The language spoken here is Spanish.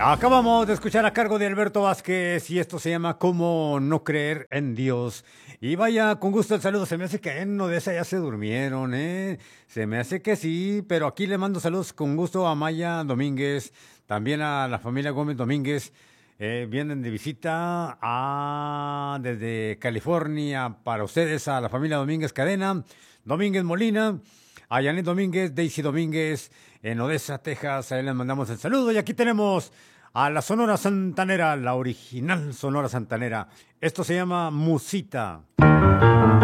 Acabamos de escuchar a cargo de Alberto Vázquez y esto se llama ¿Cómo no creer en Dios? Y vaya, con gusto el saludo. Se me hace que en Odessa ya se durmieron, ¿eh? Se me hace que sí, pero aquí le mando saludos con gusto a Maya Domínguez, también a la familia Gómez Domínguez. Vienen de visita desde California para ustedes, a la familia Domínguez Cadena, Domínguez Molina, a Janet Domínguez, Daisy Domínguez, en Odessa, Texas. Ahí les mandamos el saludo. Y aquí tenemos a la Sonora Santanera, la original Sonora Santanera. Esto se llama Musita.